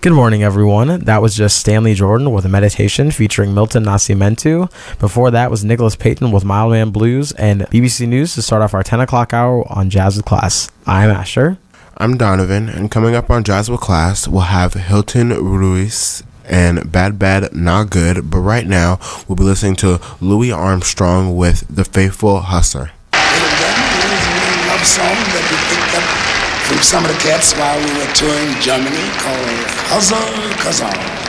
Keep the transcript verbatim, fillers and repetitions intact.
Good morning, everyone. That was just Stanley Jordan with a meditation featuring Milton Nascimento. Before that was Nicholas Payton with Mild Man Blues, and B B C News to start off our ten o'clock hour on Jazz with Class. I'm Asher. I'm Donovan, and coming up on Jazz with Class, we'll have Hilton Ruiz and Bad Bad Not Good, but right now we'll be listening to Louis Armstrong with The Faithful Hustler. Here's a love song that we picked up from some of the cats while we were touring Germany called Hustle Kazan.